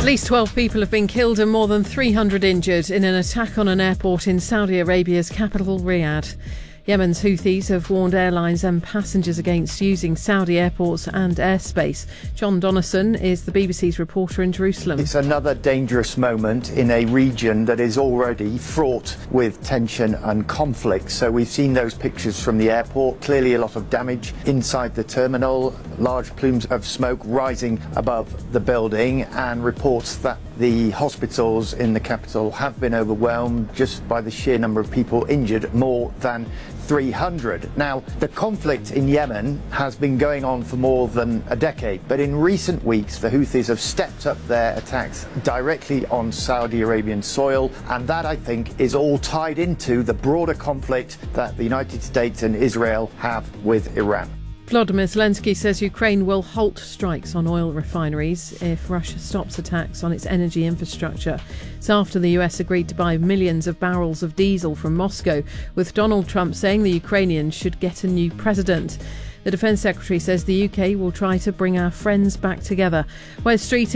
At least 12 people have been killed and more than 300 injured in an attack on an airport in Saudi Arabia's capital, Riyadh. Yemen's Houthis have warned airlines and passengers against using Saudi airports and airspace. John Donnison is the BBC's reporter in Jerusalem. It's another dangerous moment in a region that is already fraught with tension and conflict. So we've seen those pictures from the airport. Clearly a lot of damage inside the terminal, large plumes of smoke rising above the building, and reports that the hospitals in the capital have been overwhelmed just by the sheer number of people injured, more than 300. Now, the conflict in Yemen has been going on for more than a decade, but in recent weeks the Houthis have stepped up their attacks directly on Saudi Arabian soil, and that, I think, is all tied into the broader conflict that the United States and Israel have with Iran. Volodymyr Zelensky says Ukraine will halt strikes on oil refineries if Russia stops attacks on its energy infrastructure. It's after the US agreed to buy millions of barrels of diesel from Moscow, with Donald Trump saying the Ukrainians should get a new president. The Defence Secretary says the UK will try to bring our friends back together. Wes Streeting